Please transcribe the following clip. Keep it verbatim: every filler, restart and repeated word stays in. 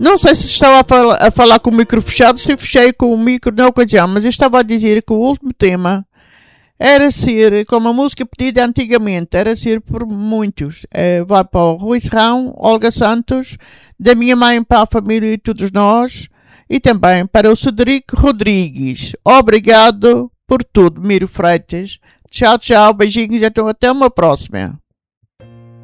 Não sei se estava a, fal a falar com o micro fechado, se fechei com o micro na ocasião, mas eu estava a dizer que o último tema era ser, como a música pedida antigamente, era ser por muitos. É, vai para o Rui Serrão, Olga Santos, da minha mãe para a família e todos nós, e também para o Cedrico Rodrigues. Obrigado por tudo, Miro Freitas. Tchau, tchau, beijinhos e até uma próxima.